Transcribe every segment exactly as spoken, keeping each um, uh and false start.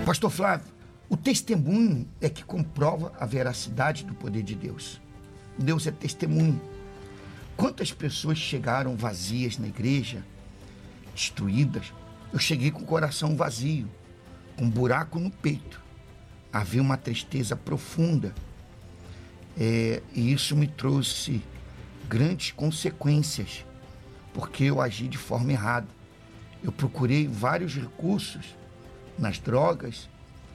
Pastor Flávio, o testemunho é que comprova a veracidade do poder de Deus. Deus é testemunho. Quantas pessoas chegaram vazias na igreja, destruídas? Eu cheguei com o coração vazio, com um buraco no peito. Havia uma tristeza profunda. É, e isso me trouxe grandes consequências, porque eu agi de forma errada. Eu procurei vários recursos nas drogas,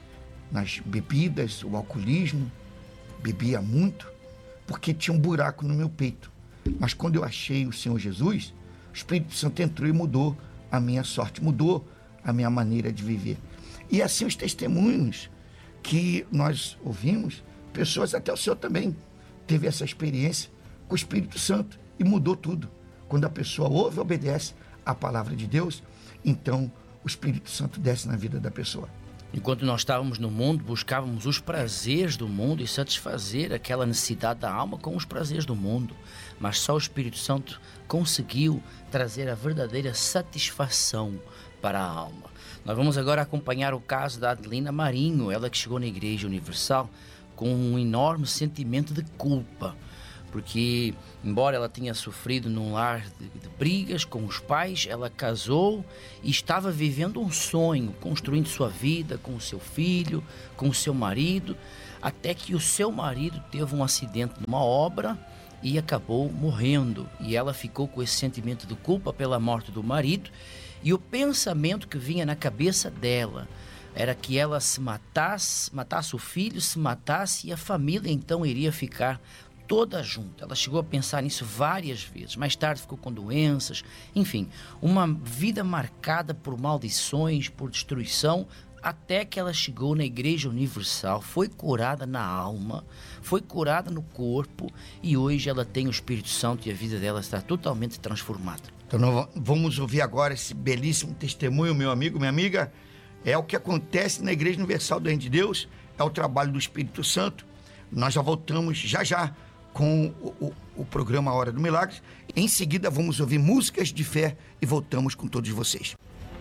nas bebidas, o alcoolismo, bebia muito, porque tinha um buraco no meu peito. Mas quando eu achei o Senhor Jesus, o Espírito Santo entrou e mudou a minha sorte, mudou a minha maneira de viver. E assim os testemunhos que nós ouvimos, pessoas, até o Senhor também teve essa experiência com o Espírito Santo e mudou tudo. Quando a pessoa ouve e obedece a palavra de Deus, então o Espírito Santo desce na vida da pessoa. Enquanto nós estávamos no mundo, buscávamos os prazeres do mundo e satisfazer aquela necessidade da alma com os prazeres do mundo. Mas só o Espírito Santo conseguiu trazer a verdadeira satisfação para a alma. Nós vamos agora acompanhar o caso da Adelina Marinho, ela que chegou na Igreja Universal com um enorme sentimento de culpa. Porque, embora ela tenha sofrido num lar de, de brigas com os pais, ela casou e estava vivendo um sonho, construindo sua vida com o seu filho, com o seu marido, até que o seu marido teve um acidente numa obra e acabou morrendo. E ela ficou com esse sentimento de culpa pela morte do marido, e o pensamento que vinha na cabeça dela era que ela se matasse, matasse o filho, se matasse, e a família então iria ficar toda junta. Ela chegou a pensar nisso várias vezes. Mais tarde ficou com doenças, enfim, uma vida marcada por maldições, por destruição, até que ela chegou na Igreja Universal, foi curada na alma, foi curada no corpo, e hoje ela tem o Espírito Santo e a vida dela está totalmente transformada. Então nós vamos ouvir agora esse belíssimo testemunho, meu amigo, minha amiga. É o que acontece na Igreja Universal do Reino de Deus, é o trabalho do Espírito Santo. Nós já voltamos já já com o, o, o programa Hora do Milagre. Em seguida vamos ouvir músicas de fé e voltamos com todos vocês.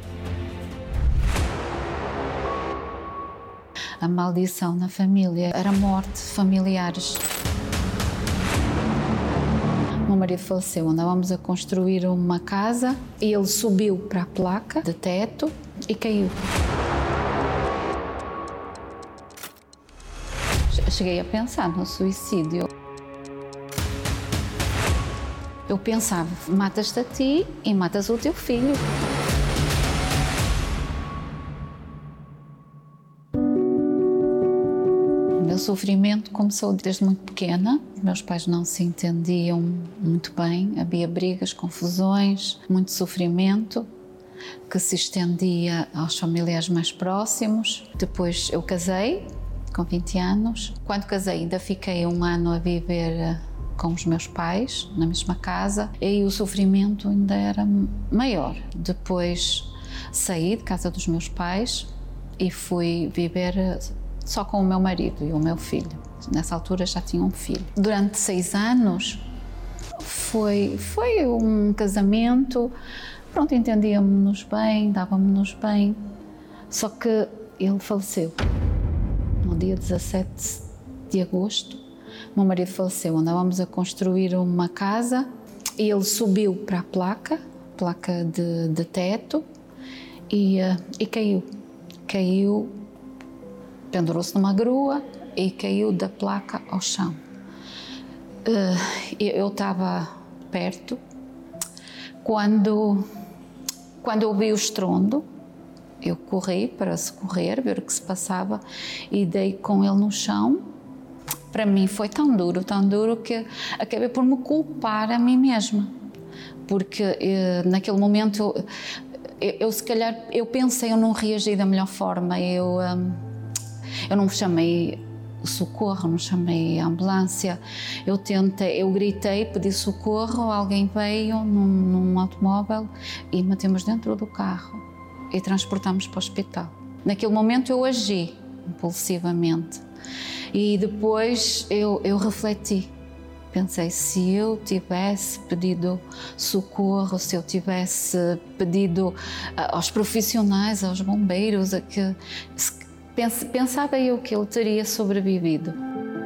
A maldição na família era a morte de familiares. Meu marido faleceu, andávamos a construir uma casa e ele subiu para a placa de teto e caiu. Cheguei a pensar no suicídio. Eu pensava, matas-te a ti e matas o teu filho. O meu sofrimento começou desde muito pequena. Meus pais não se entendiam muito bem, havia brigas, confusões, muito sofrimento que se estendia aos familiares mais próximos. Depois eu casei com vinte anos. Quando casei ainda fiquei um ano a viver com os meus pais, na mesma casa, e o sofrimento ainda era maior. Depois saí de casa dos meus pais e fui viver só com o meu marido e o meu filho. Nessa altura já tinha um filho. Durante seis anos foi, foi um casamento, pronto, entendíamos-nos bem, dávamos-nos bem, só que ele faleceu. No dia dezassete de agosto, meu marido faleceu. Andávamos a construir uma casa e ele subiu para a placa, placa de, de teto, e, uh, e caiu. Caiu, pendurou-se numa grua e caiu da placa ao chão. Uh, eu estava perto quando, quando eu vi o estrondo. Eu corri para socorrer, ver o que se passava e dei com ele no chão. Para mim foi tão duro, tão duro que acabei por me culpar a mim mesma. Porque eh, naquele momento, eu, eu se calhar, eu pensei, eu não reagi da melhor forma. Eu, um, eu não chamei socorro, não chamei a ambulância. Eu tentei, eu gritei, pedi socorro, alguém veio num, num automóvel e metemos dentro do carro e transportamos para o hospital. Naquele momento eu agi impulsivamente e depois eu, eu refleti. Pensei, se eu tivesse pedido socorro, se eu tivesse pedido aos profissionais, aos bombeiros, a que, Pensava eu que ele teria sobrevivido.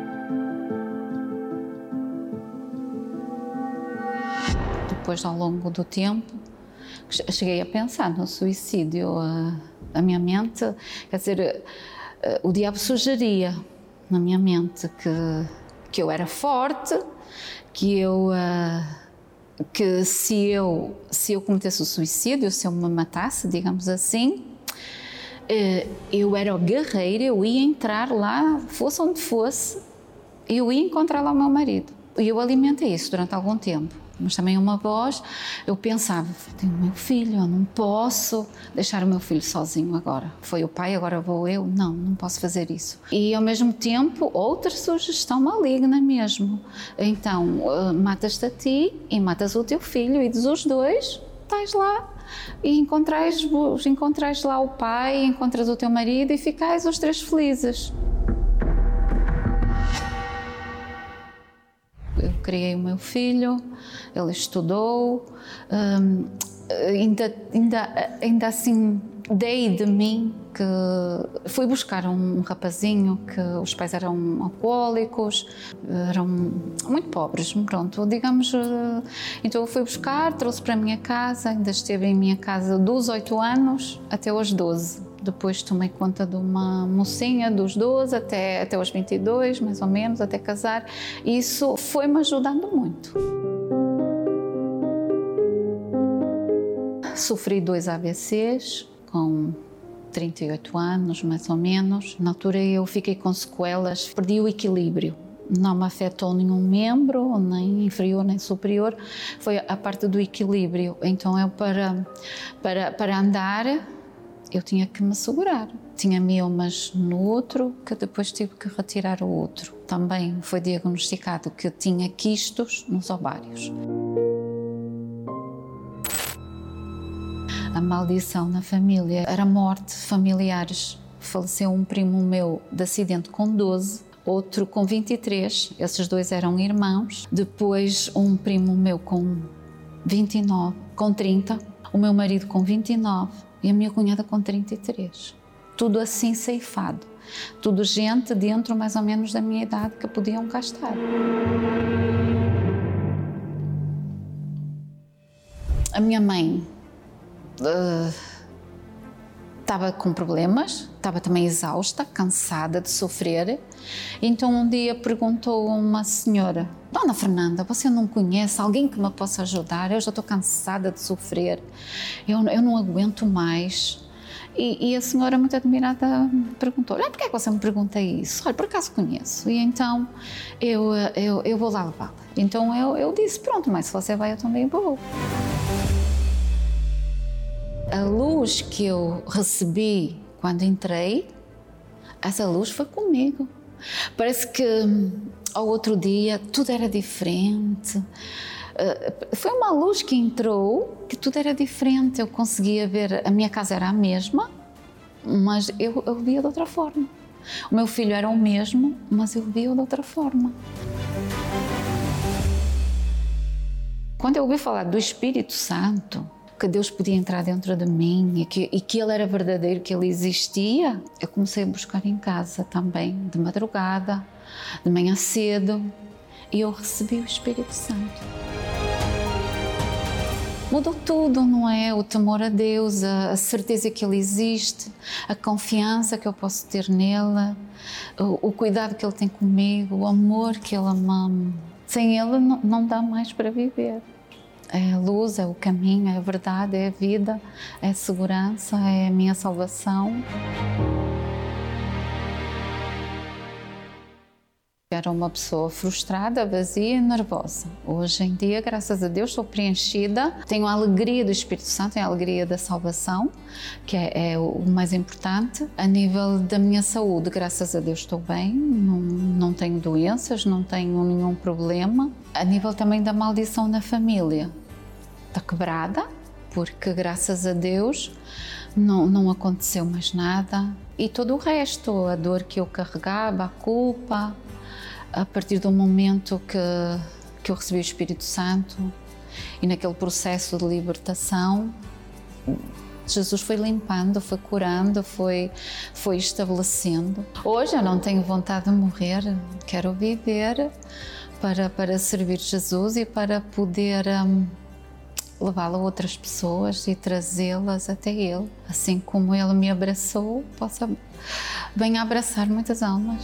Depois, ao longo do tempo, cheguei a pensar no suicídio. A minha mente, quer dizer, o diabo sugeria na minha mente que, que eu era forte, que eu, que se eu, se eu cometesse o suicídio, se eu me matasse, digamos assim, eu era guerreira, eu ia entrar lá, fosse onde fosse, eu ia encontrar lá o meu marido. E eu alimentei isso durante algum tempo. Mas também uma voz, eu pensava, tenho o meu filho, eu não posso deixar o meu filho sozinho agora. Foi o pai, agora vou eu. Não, não posso fazer isso. E ao mesmo tempo, outra sugestão maligna mesmo. Então, matas-te a ti e matas o teu filho, e dos dois, estás lá e encontrais, encontrais lá o pai, encontras o teu marido e ficais os três felizes. Eu criei o meu filho, ele estudou, hum, ainda, ainda, ainda assim dei de mim que fui buscar um rapazinho que os pais eram alcoólicos, eram muito pobres, pronto, digamos. Então eu fui buscar, trouxe para a minha casa, ainda esteve em minha casa dos oito anos até aos doze. Depois tomei conta de uma mocinha dos doze até, até aos vinte e dois, mais ou menos, até casar. E isso foi-me ajudando muito. Sofri dois A V Cs com trinta e oito anos, mais ou menos. Na altura eu fiquei com sequelas, perdi o equilíbrio. Não me afetou nenhum membro, nem inferior nem superior. Foi a parte do equilíbrio. Então eu, para, para, para andar, eu tinha que me segurar. Tinha miomas no útero, que depois tive que retirar o útero. Também foi diagnosticado que tinha quistos nos ovários. A maldição na família era a morte de familiares. Faleceu um primo meu de acidente com doze, outro com vinte e três, esses dois eram irmãos. Depois um primo meu com vinte e nove, com trinta, o meu marido com vinte e nove e a minha cunhada com trinta e três. Tudo assim ceifado. Tudo gente dentro mais ou menos da minha idade que podiam cá estar. A minha mãe estava uh, com problemas, estava também exausta, cansada de sofrer. Então um dia perguntou a uma senhora: Dona Fernanda, você não conhece alguém que me possa ajudar? Eu já estou cansada de sofrer, eu, eu não aguento mais. E, e a senhora, muito admirada, perguntou: ah, por que é que você me pergunta isso? Olha, por acaso conheço. E então eu, eu, eu vou lá levá-la. Então eu, eu disse: pronto, mas se você vai, eu também vou. A luz que eu recebi quando entrei, essa luz foi comigo. Parece que ao outro dia tudo era diferente. Foi uma luz que entrou, que tudo era diferente. Eu conseguia ver, a minha casa era a mesma, mas eu, eu via de outra forma. O meu filho era o mesmo, mas eu via de outra forma. Quando eu ouvi falar do Espírito Santo, que Deus podia entrar dentro de mim e que, e que Ele era verdadeiro, que Ele existia, eu comecei a buscar em casa também, de madrugada, de manhã cedo, e eu recebi o Espírito Santo. Mudou tudo, não é? O temor a Deus, a, a certeza que Ele existe, a confiança que eu posso ter nele, o, o cuidado que Ele tem comigo, o amor que Ele ama. Sem Ele não, não dá mais para viver. É a luz, é o caminho, é a verdade, é a vida, é a segurança, é a minha salvação. Era uma pessoa frustrada, vazia e nervosa. Hoje em dia, graças a Deus, estou preenchida. Tenho a alegria do Espírito Santo, tenho a alegria da salvação, que é, é o mais importante. A nível da minha saúde, graças a Deus, estou bem. Não, não tenho doenças, não tenho nenhum problema. A nível também da maldição na família, está quebrada, porque graças a Deus não, não aconteceu mais nada. E todo o resto, a dor que eu carregava, a culpa, a partir do momento que, que eu recebi o Espírito Santo e naquele processo de libertação, Jesus foi limpando, foi curando, foi, foi estabelecendo. Hoje eu não tenho vontade de morrer, quero viver para, para servir Jesus e para poder um, levá-lo a outras pessoas e trazê-las até Ele. Assim como Ele me abraçou, possa bem abraçar muitas almas.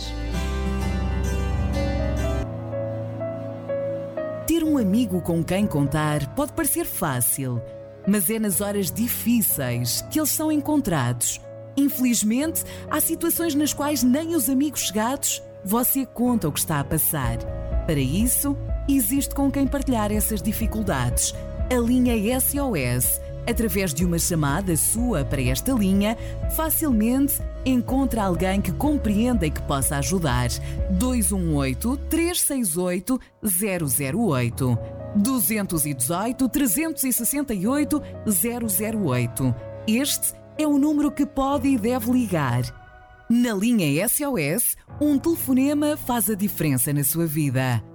Ter um amigo com quem contar pode parecer fácil, mas é nas horas difíceis que eles são encontrados. Infelizmente, há situações nas quais nem os amigos chegados você conta o que está a passar. Para isso, existe com quem partilhar essas dificuldades. A linha S O S. Através de uma chamada sua para esta linha, facilmente encontra alguém que compreenda e que possa ajudar. dois um oito, três seis oito, zero zero oito. dois um oito, três seis oito, zero zero oito. Este é o número que pode e deve ligar. Na linha S O S, um telefonema faz a diferença na sua vida.